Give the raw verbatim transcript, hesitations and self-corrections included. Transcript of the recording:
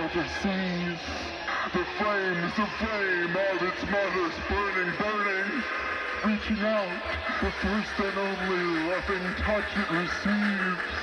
never sees. The flames, the flame of its mothers burning, burning, reaching out, the first and only loving touch it receives.